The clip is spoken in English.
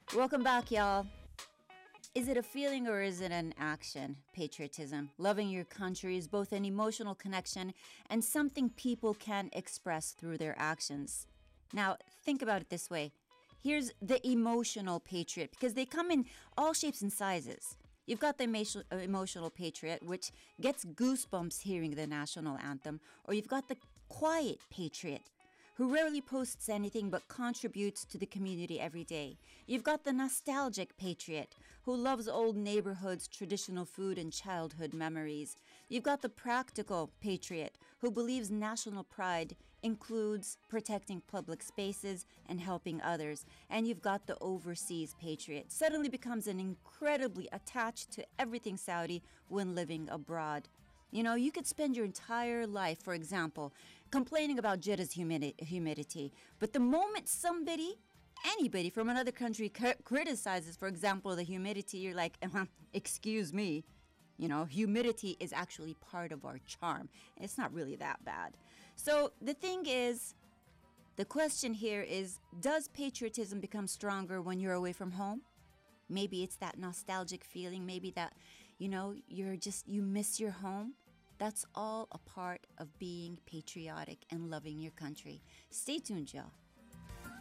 Welcome back, y'all. Is it a feeling or is it an action? Patriotism. Loving your country is both an emotional connection and something people can express through their actions. Now, think about it this way. Here's the emotional patriot because they come in all shapes and sizes. You've got the emotional patriot, which gets goosebumps hearing the national anthem, or you've got the quiet patriot, who rarely posts anything but contributes to the community every day. You've got the nostalgic patriot, who loves old neighborhoods, traditional food, and childhood memories. You've got the practical patriot, who believes national pride includes protecting public spaces and helping others. And you've got the overseas patriot, suddenly becomes an incredibly attached to everything Saudi when living abroad. You know, you could spend your entire life, for example, complaining about Jeddah's humidity. But the moment anybody from another country criticizes, for example, the humidity, you're like, excuse me. You know, humidity is actually part of our charm. It's not really that bad. So the thing is, the question here is, does patriotism become stronger when you're away from home? Maybe it's that nostalgic feeling. Maybe that, you miss your home. That's all a part of being patriotic and loving your country. Stay tuned, y'all.